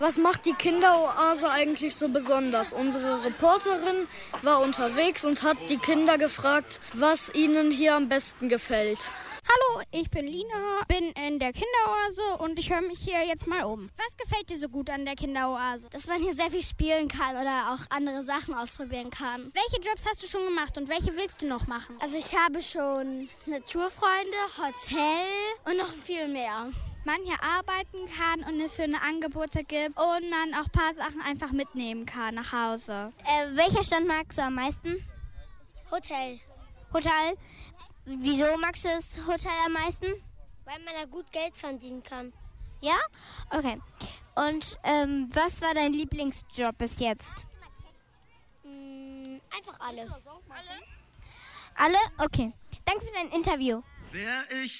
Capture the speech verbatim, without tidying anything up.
Was macht die Kinderoase eigentlich so besonders? Unsere Reporterin war unterwegs und hat die Kinder gefragt, was ihnen hier am besten gefällt. Hallo, ich bin Lina, bin in der Kinderoase und ich höre mich hier jetzt mal um. Was gefällt dir so gut an der Kinderoase? Dass man hier sehr viel spielen kann oder auch andere Sachen ausprobieren kann. Welche Jobs hast du schon gemacht und welche willst du noch machen? Also ich habe schon Naturfreunde, Hotel und noch viel mehr. Man hier arbeiten kann und es schöne Angebote gibt und man auch ein paar Sachen einfach mitnehmen kann nach Hause. Äh, welcher Stand magst du am meisten? Hotel. Hotel? Wieso magst du das Hotel am meisten? Weil man da gut Geld verdienen kann. Ja? Okay. Und ähm, was war dein Lieblingsjob bis jetzt? Mm, einfach alle. Alle? Okay. Danke für dein Interview. Wer ich